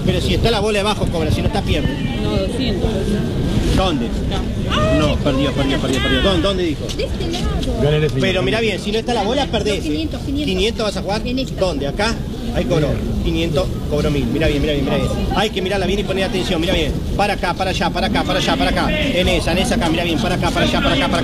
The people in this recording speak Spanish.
Pero si está la bola abajo, cobra, si no está, pierde. No, 200. ¿Dónde? No, perdió. ¿Dónde dijo? De este lado. Pero mira bien, si no está la bola, perdés. 500 vas a jugar. ¿Dónde? ¿Acá? Ahí cobró. 500, cobró 1000. Mira bien. Hay que mirarla bien y poner atención. Mira bien. Para acá, para allá, para acá. En esa acá. Mira bien. Para acá, para allá, para acá.